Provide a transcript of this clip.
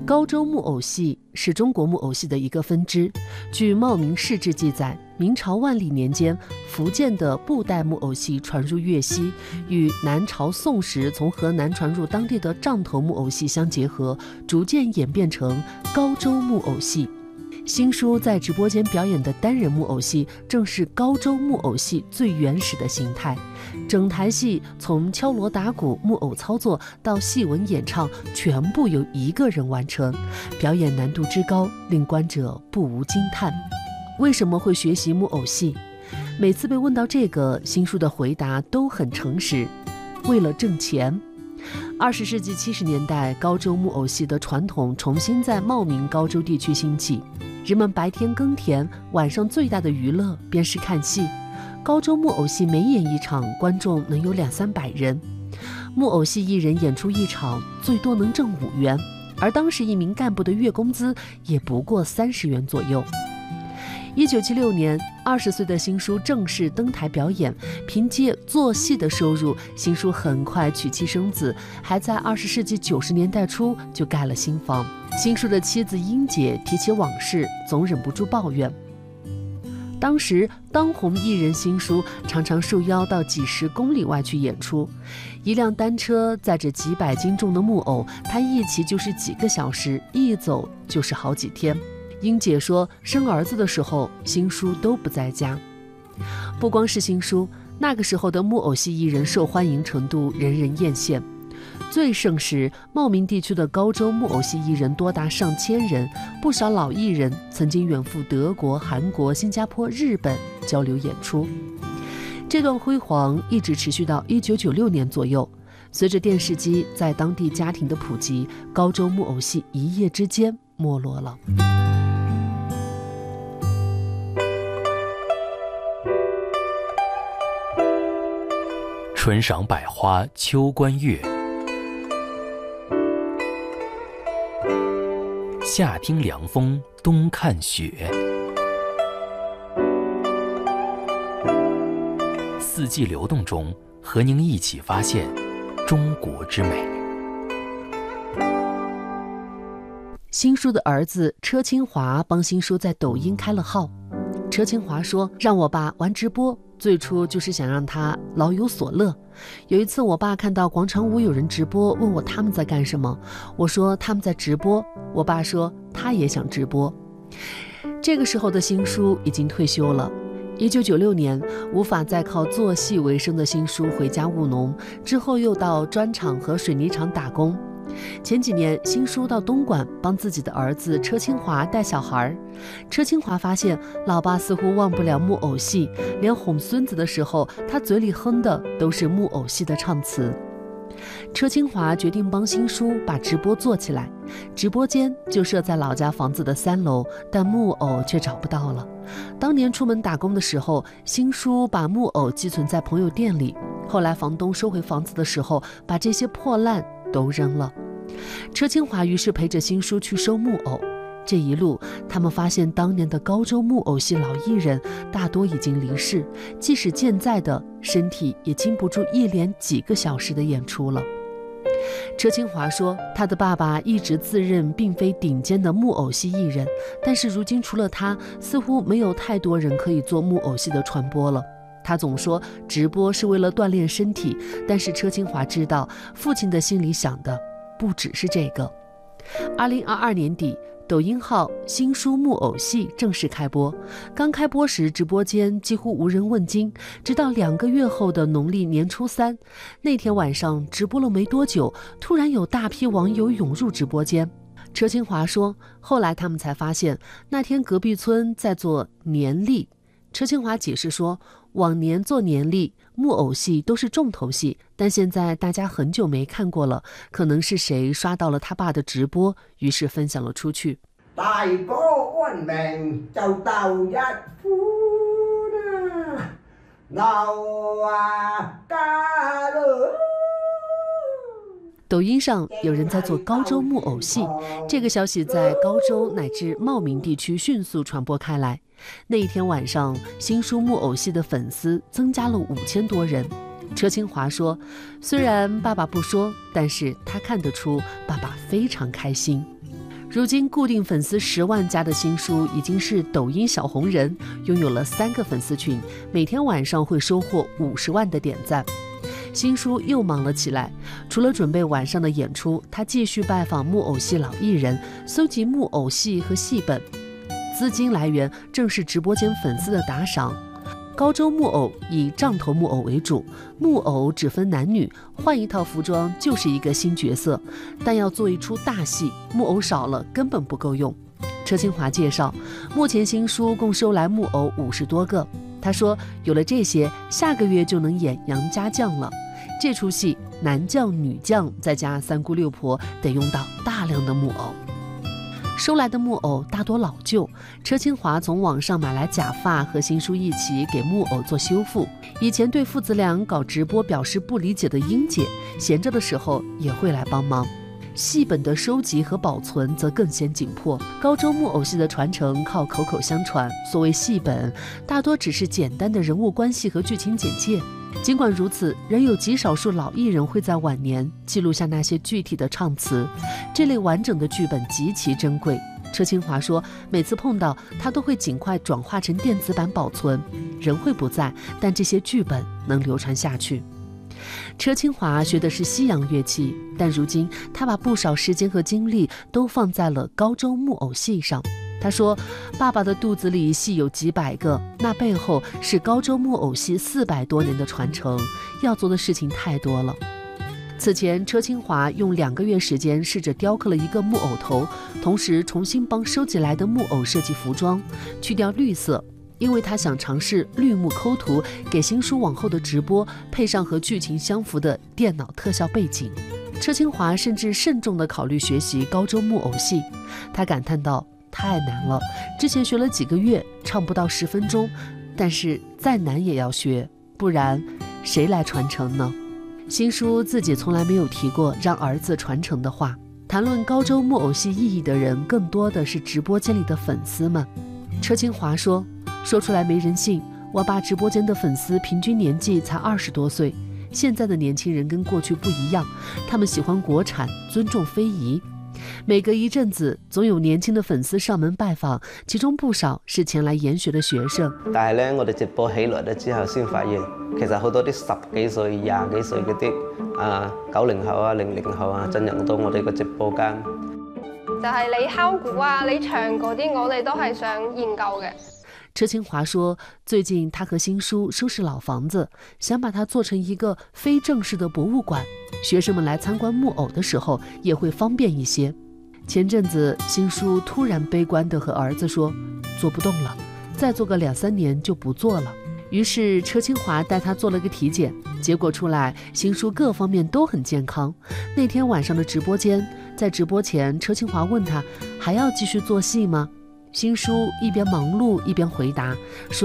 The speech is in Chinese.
高州木偶戏是中国木偶戏的一个分支。据《茂名市志》记载，明朝万历年间，福建的布袋木偶戏传入粤西，与南朝宋时从河南传入当地的杖头木偶戏相结合，逐渐演变成高州木偶戏。新叔在直播间表演的单人木偶戏，正是高州木偶戏最原始的形态。整台戏从敲锣打鼓、木偶操作到戏文演唱，全部由一个人完成，表演难度之高，令观者不无惊叹。为什么会学习木偶戏？每次被问到这个，新叔的回答都很诚实：为了挣钱。20世纪70年代，高州木偶戏的传统重新在茂名高州地区兴起。人们白天耕田，晚上最大的娱乐便是看戏。高州木偶戏每演一场，观众能有200-300人。木偶戏艺人演出一场，最多能挣5元，而当时一名干部的月工资也不过30元左右。1976年，20岁的新叔正式登台表演，凭借做戏的收入，新叔很快娶妻生子，还在20世纪90年代初就盖了新房。新叔的妻子英姐提起往事，总忍不住抱怨。当时当红艺人新叔常常受邀到几10公里外去演出，一辆单车载着几百斤重的木偶，他一骑就是几个小时，一走就是好几天。英姐说，生儿子的时候，新叔都不在家。不光是新叔，那个时候的木偶戏艺人受欢迎程度人人艳羡。最盛时，茂名地区的高州木偶戏艺人多达上千人，不少老艺人曾经远赴德国、韩国、新加坡、日本交流演出。这段辉煌一直持续到1996年左右。随着电视机在当地家庭的普及，高州木偶戏一夜之间没落了。 春赏百花，秋观月，夏听凉风，冬看雪。四季流动中，和您一起发现中国之美。 新叔的儿子车清华帮新叔在抖音开了号。车清华说，让我爸玩直播，最初就是想让他老有所乐。有一次我爸看到广场舞有人直播，问我他们在干什么，我说他们在直播，我爸说他也想直播。这个时候的新叔已经退休了。1996年，无法再靠做戏为生的新叔回家务农，之后又到砖厂和水泥厂打工。前几年，新叔到东莞帮自己的儿子车清华带小孩。车清华发现老爸似乎忘不了木偶戏，连哄孙子的时候，他嘴里哼的都是木偶戏的唱词。车清华决定帮新叔把直播做起来，直播间就设在老家房子的3楼，但木偶却找不到了。当年出门打工的时候，新叔把木偶寄存在朋友店里，后来房东收回房子的时候，把这些破烂都扔了。车清华于是陪着新叔去收木偶。这一路，他们发现当年的高州木偶戏老艺人大多已经离世，即使健在的，身体也经不住一连几个小时的演出了。车清华说，他的爸爸一直自认并非顶尖的木偶戏艺人，但是如今除了他，似乎没有太多人可以做木偶戏的传播了。他总说直播是为了锻炼身体，但是车清华知道，父亲的心里想的不只是这个。2022年底，抖音号新叔木偶戏正式开播。刚开播时，直播间几乎无人问津，直到2个月后的农历年初3，那天晚上直播了没多久，突然有大批网友涌入直播间。车清华说，后来他们才发现，那天隔壁村在做年历。车清华解释说，往年做年历木偶戏都是重头戏，但现在大家很久没看过了，可能是谁刷到了他爸的直播，於是分享了出去。 大哥安明就鬥一歡啊，鬧啊家咯。 抖音上有人在做高州木偶戏，这个消息在高州乃至茂名地区迅速传播开来。那一天晚上，新叔木偶戏的粉丝增加了5000多人。车清华说，虽然爸爸不说，但是他看得出爸爸非常开心。 如今固定粉丝10万加的新书已经是抖音小红人，拥有了3个粉丝群，每天晚上会收获50万的点赞。新书又忙了起来，除了准备晚上的演出，他继续拜访木偶戏老艺人，搜集木偶戏和戏本，资金来源正是直播间粉丝的打赏。高州木偶以杖头木偶为主，木偶只分男女，换一套服装就是一个新角色，但要做一出大戏，木偶少了根本不够用。车清华介绍，目前新书共收来木偶50多个。他说，有了这些，下个月就能演杨家将了。这出戏男将女将再加三姑六婆，得用到大量的木偶。收来的木偶大多老旧，车清华从网上买来假发和新书一起给木偶做修复。以前对父子俩搞直播表示不理解的英姐，闲着的时候也会来帮忙。戏本的收集和保存则更显紧迫。高州木偶戏的传承靠口口相传，所谓戏本大多只是简单的人物关系和剧情简介。尽管如此，仍有极少数老艺人会在晚年记录下那些具体的唱词，这类完整的剧本极其珍贵。车清华说，每次碰到他都会尽快转化成电子版保存，人会不在，但这些剧本能流传下去。车清华学的是西洋乐器，但如今他把不少时间和精力都放在了高州木偶戏上。他说，爸爸的肚子里戏有几百个，那背后是高州木偶戏400多年的传承，要做的事情太多了。此前，车清华用2个月时间试着雕刻了一个木偶头，同时重新帮收集来的木偶设计服装，去掉绿色，因为他想尝试绿幕抠图，给新书往后的直播配上和剧情相符的电脑特效背景。车清华甚至慎重地考虑学习高州木偶戏，他感叹道，太难了，之前学了几个月，唱不到10分钟，但是再难也要学，不然谁来传承呢？新书自己从来没有提过让儿子传承的话，谈论高州木偶戏意义的人更多的是直播间里的粉丝们。车清华说出来没人信，我爸直播间的粉丝平均年纪才20多岁，现在的年轻人跟过去不一样，他们喜欢国产，尊重非遗。每隔一阵子總有年輕嘅粉絲上門拜訪，其中不少是前來研學嘅學生。 但係咧，我哋直播起來咗之後，先發現其實好多啲10幾歲、20幾歲嗰啲90後啊、00後啊，進入到我哋個直播間。 就係你敲鼓啊、你唱嗰啲，我哋都係想研究嘅。 車清華說，最近他和新書收拾老房子，想把它做成一個非正式的博物館，學生們來參觀木偶的時候也會方便一些。前陣子新書突然悲觀地和兒子說，做不動了，再做個2-3年就不做了。於是車清華帶他做了個體檢，結果出來新書各方面都很健康。那天晚上的直播間，在直播前車清華問他，還要繼續做戲嗎？新書一邊忙碌一邊回答說，